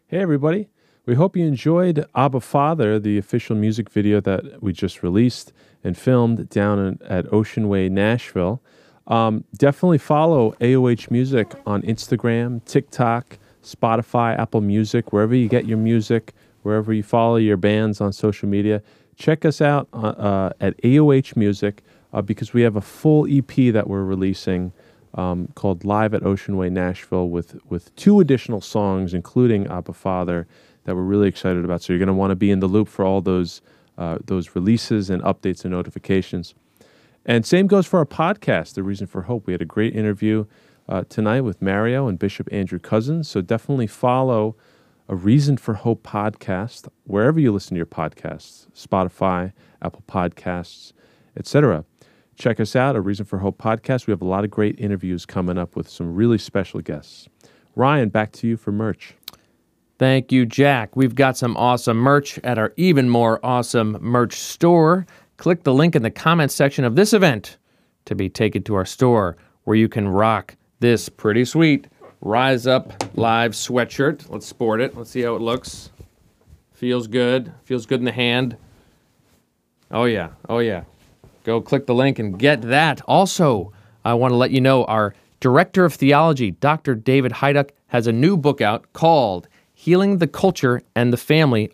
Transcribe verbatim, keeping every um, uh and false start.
Hey, everybody. We hope you enjoyed Abba Father, the official music video that we just released and filmed down in, at Ocean Way, Nashville. Um, definitely follow A O H Music on Instagram, TikTok, Spotify, Apple Music, wherever you get your music, wherever you follow your bands on social media. Check us out uh, uh, at A O H Music uh, because we have a full E P that we're releasing um, called Live at Ocean Way, Nashville with, with two additional songs, including Abba Father, that we're really excited about. So you're going to want to be in the loop for all those uh, those releases and updates and notifications. And same goes for our podcast, The Reason for Hope. We had a great interview uh, tonight with Mario and Bishop Andrew Cousins. So definitely follow A Reason for Hope podcast wherever you listen to your podcasts, Spotify, Apple Podcasts, et cetera. Check us out, A Reason for Hope podcast. We have a lot of great interviews coming up with some really special guests. Ryan, back to you for merch. Thank you, Jack. We've got some awesome merch at our even more awesome merch store. Click the link in the comments section of this event to be taken to our store where you can rock this pretty sweet Rise Up Live sweatshirt. Let's sport it. Let's see how it looks. Feels good. Feels good in the hand. Oh, yeah. Oh, yeah. Go click the link and get that. Also, I want to let you know our Director of Theology, Doctor David Heiduck, has a new book out called Healing the Culture and the Family